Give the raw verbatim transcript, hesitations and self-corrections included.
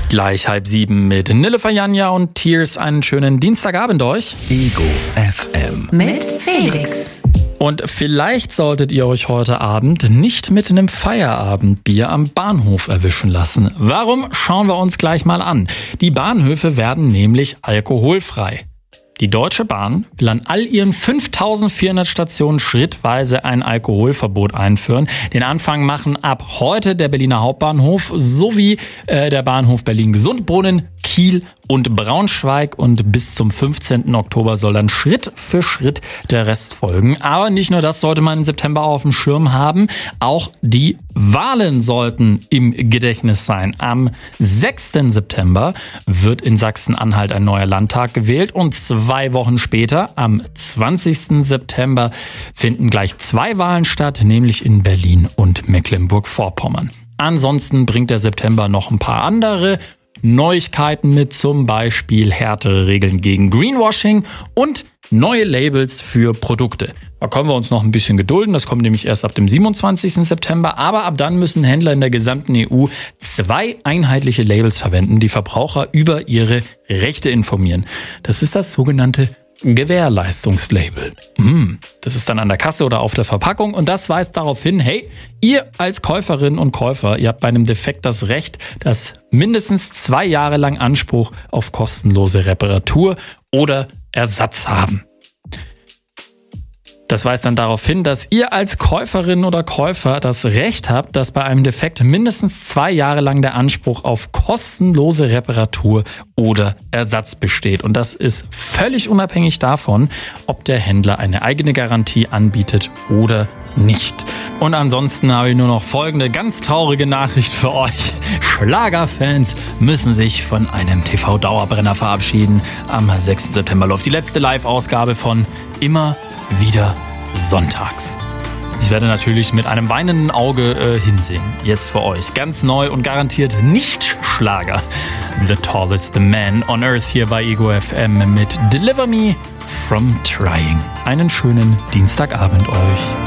Gleich halb sieben mit Nilüfer Janja und Tears. Einen schönen Dienstagabend euch. Ego F M mit Felix. Und vielleicht solltet ihr euch heute Abend nicht mit einem Feierabendbier am Bahnhof erwischen lassen. Warum? Schauen wir uns gleich mal an. Die Bahnhöfe werden nämlich alkoholfrei. Die Deutsche Bahn will an all ihren fünftausendvierhundert Stationen schrittweise ein Alkoholverbot einführen. Den Anfang machen ab heute der Berliner Hauptbahnhof sowie äh, der Bahnhof Berlin-Gesundbrunnen, Kiel und Braunschweig. Und bis zum fünfzehnten Oktober soll dann Schritt für Schritt der Rest folgen. Aber nicht nur das sollte man im September auf dem Schirm haben. Auch die Wahlen sollten im Gedächtnis sein. Am sechsten September wird in Sachsen-Anhalt ein neuer Landtag gewählt. Und zwei Wochen später, am zwanzigsten September, finden gleich zwei Wahlen statt, nämlich in Berlin und Mecklenburg-Vorpommern. Ansonsten bringt der September noch ein paar andere Neuigkeiten mit, zum Beispiel härtere Regeln gegen Greenwashing und neue Labels für Produkte. Da können wir uns noch ein bisschen gedulden, das kommt nämlich erst ab dem siebenundzwanzigsten September, aber ab dann müssen Händler in der gesamten E U zwei einheitliche Labels verwenden, die Verbraucher über ihre Rechte informieren. Das ist das sogenannte Gewährleistungslabel. Hm, das ist dann an der Kasse oder auf der Verpackung und das weist darauf hin, hey, ihr als Käuferinnen und Käufer, ihr habt bei einem Defekt das Recht, dass mindestens zwei Jahre lang Anspruch auf kostenlose Reparatur oder Ersatz haben. Das weist dann darauf hin, dass ihr als Käuferin oder Käufer das Recht habt, dass bei einem Defekt mindestens zwei Jahre lang der Anspruch auf kostenlose Reparatur oder Ersatz besteht. Und das ist völlig unabhängig davon, ob der Händler eine eigene Garantie anbietet oder nicht. Und ansonsten habe ich nur noch folgende ganz traurige Nachricht für euch. Schlagerfans müssen sich von einem T V-Dauerbrenner verabschieden. Am sechsten September läuft die letzte Live-Ausgabe von Immer wieder sonntags. Ich werde natürlich mit einem weinenden Auge äh, hinsehen. Jetzt für euch. Ganz neu und garantiert nicht Schlager. The Tallest Man on Earth hier bei Ego F M mit Deliver Me from Trying. Einen schönen Dienstagabend euch.